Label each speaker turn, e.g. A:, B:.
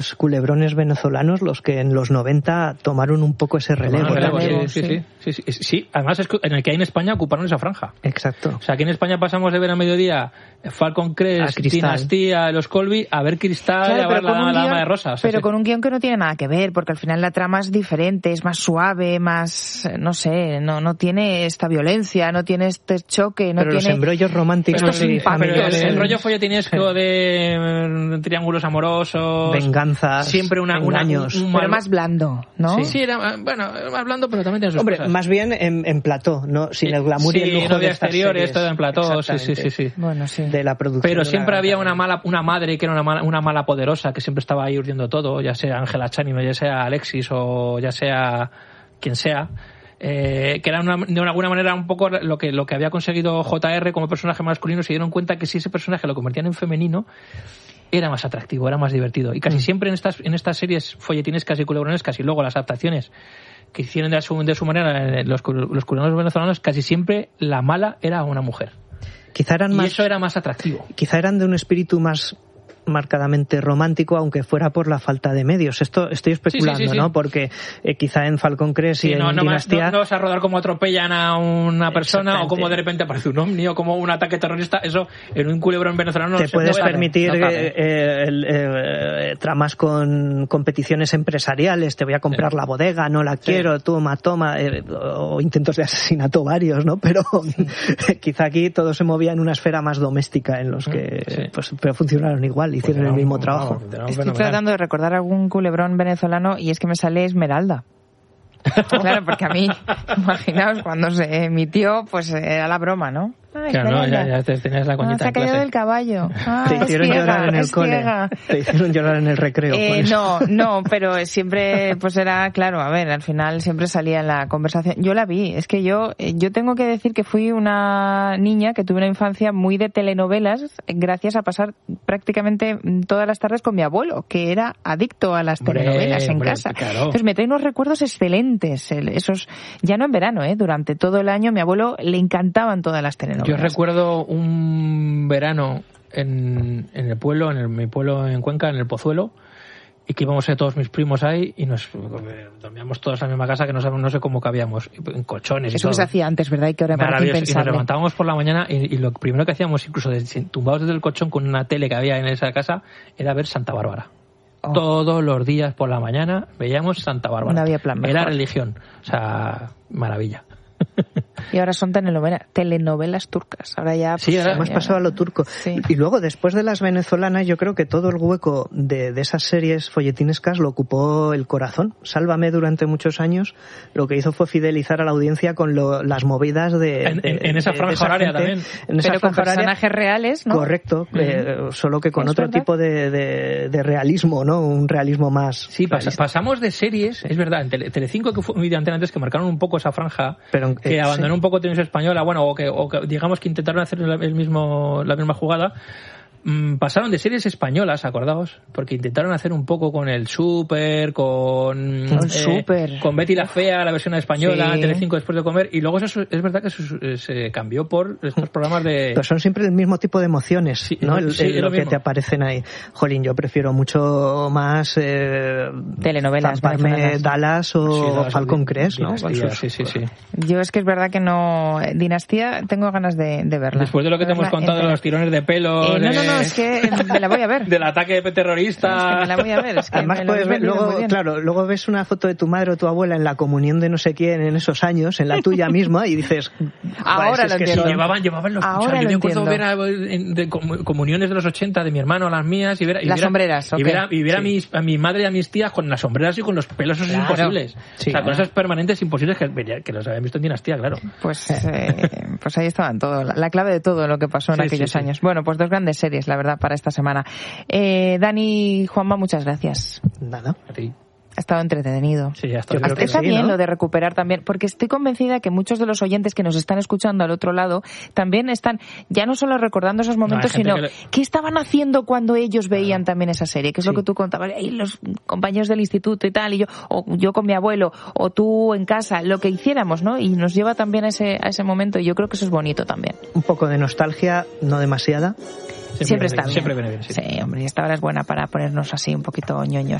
A: culebrones venezolanos los que en los 90 tomaron un poco ese relevo.
B: Sí. Además, es que en el que hay en España ocuparon esa franja.
A: Exacto.
B: O sea, aquí en España pasamos de ver a mediodía Falcon Crest, Dinastía, los Colby, a ver Cristal, a ver la Dama de Rosa.
C: Pero con un guión que no tiene nada que ver, porque al final la trama es diferente, es más suave, más, no sé, no tiene esta violencia, no tiene este choque, no
A: pero
C: tiene...
A: los embrollos románticos
B: y familiares. El rollo folletinesco de triángulos amorosos,
A: venganzas,
B: siempre engaños,
C: pero más blando, ¿no?
B: Sí, era más blando, pero también tiene sus cosas.
A: Más bien en plató, no sin el glamour y el lujo de
B: exteriores, todo en plató, sí.
C: Bueno, sí.
A: De la producción.
B: Pero siempre había una madre que era una mala poderosa que siempre estaba ahí urdiendo todo, ya sea Ángela Channing, ya sea Alexis o ya sea quien sea. Que era de alguna manera un poco lo que había conseguido JR como personaje masculino. Se dieron cuenta que si ese personaje lo convertían en femenino era más atractivo, era más divertido. Y casi siempre en estas series folletinescas y culebronescas y luego las adaptaciones que hicieron de su manera los culebrones venezolanos, casi siempre la mala era una mujer. Eso era más atractivo.
A: Quizá eran de un espíritu más marcadamente romántico, aunque fuera por la falta de medios. Esto estoy especulando, sí. ¿no? Porque quizá en Falcon Crest y en Dinastía...
B: No vas a rodar como atropellan a una persona o como de repente aparece un ovni o como un ataque terrorista. Eso en un culebrón venezolano
A: te puedes permitir tramas con competiciones empresariales. Te voy a comprar la bodega, no la quiero, toma, o intentos de asesinato varios, ¿no? Pero quizá aquí todo se movía en una esfera más doméstica en los que pero funcionaron igual. Hicieron el mismo trabajo.
C: Estoy tratando de recordar algún culebrón venezolano y es que me sale Esmeralda. Claro, porque a mí, imaginaos, cuando se emitió, pues era la broma, ¿no?
B: Claro, ya tenías la coñita
C: se ha caído del caballo.
A: Te hicieron llorar en el cole. Te hicieron llorar en el recreo.
C: No, pero siempre, pues era, claro, a ver, al final siempre salía en la conversación. Yo la vi, es que yo tengo que decir que fui una niña que tuve una infancia muy de telenovelas, gracias a pasar prácticamente todas las tardes con mi abuelo, que era adicto a las telenovelas en casa.
B: Claro.
C: Entonces me trae unos recuerdos excelentes, esos, ya no en verano, durante todo el año, mi abuelo le encantaban todas las telenovelas.
B: Yo recuerdo un verano en el pueblo, mi pueblo en Cuenca, en el Pozuelo, y que íbamos todos mis primos ahí y nos dormíamos todos en la misma casa que no sé cómo cabíamos, en colchones y
C: eso
B: todo.
C: se hacía antes, ¿verdad? Y que ahora parece impensable.
B: Y nos levantábamos por la mañana y lo primero que hacíamos, incluso tumbados desde el colchón con una tele que había en esa casa, era ver Santa Bárbara. Todos los días por la mañana veíamos Santa Bárbara.
C: No había plan mejor.
B: Era religión, o sea, maravilla.
C: Y ahora son telenovelas turcas. Ahora ya
A: hemos pasado a lo turco.
C: Sí.
A: Y luego, después de las venezolanas, yo creo que todo el hueco de esas series folletinescas lo ocupó El Corazón. Sálvame durante muchos años lo que hizo fue fidelizar a la audiencia con las movidas
B: en esa franja horaria también.
C: Pero con personajes reales, ¿no?
A: Correcto, solo que con otro tipo de realismo, ¿no? Un realismo más...
B: Sí, pasamos de series, es verdad, en Telecinco, que fue muy de antena antes, que marcaron un poco esa franja, pero que abandonó un poco Televisión Española, bueno, o que digamos que intentaron hacer la misma jugada. Pasaron de series españolas, acordaos, porque intentaron hacer un poco con el Súper, con Betty la Fea, la versión española, Telecinco después de comer, y luego eso es verdad que se cambió por estos programas de...
A: Pero son siempre el mismo tipo de emociones, ¿no? Lo que te aparecen ahí. Jolín, yo prefiero mucho más
C: telenovelas,
A: Dallas o Falcon Crest, ¿no?
B: Sí.
C: Yo es que es verdad que no... Dinastía, tengo ganas de verla.
B: Después de lo que te hemos contado de los tirones de pelo...
C: No, es que me la voy a ver.
B: Del ataque terrorista.
C: Es que me la voy a ver. Es que
A: además puedes ver, luego ves una foto de tu madre o tu abuela en la comunión de no sé quién en esos años, en la tuya misma, y dices...
C: Ahora lo entiendo.
B: Llevaban los...
C: Ahora
B: yo me acuerdo
C: ver
B: de comuniones de los 80 de mi hermano, las mías, y ver...
C: Las sombreras,
B: y ver a mi madre y a mis tías con las sombreras y con los pelos esos imposibles. Sí, o sea, con esos permanentes imposibles que los habían visto en Dinastía, claro.
C: Pues ahí estaban todo. La clave de todo lo que pasó en aquellos años. Bueno, pues dos grandes series, la verdad, para esta semana. Dani, Juanma, muchas gracias.
A: Nada,
B: a ti.
C: Ha estado entretenido.
B: Sí, ya está.
C: Está bien, ¿no? Lo de recuperar también, porque estoy convencida que muchos de los oyentes que nos están escuchando al otro lado también están ya no solo recordando esos momentos, sino qué estaban haciendo cuando ellos veían también esa serie, que es lo que tú contabas, los compañeros del instituto y tal, y yo con mi abuelo, o tú en casa, lo que hiciéramos, ¿no? Y nos lleva también a ese momento, y yo creo que eso es bonito también.
A: Un poco de nostalgia, no demasiada.
C: Siempre está bien.
B: Siempre viene bien.
C: Sí, hombre, y esta hora es buena para ponernos así un poquito ñoños.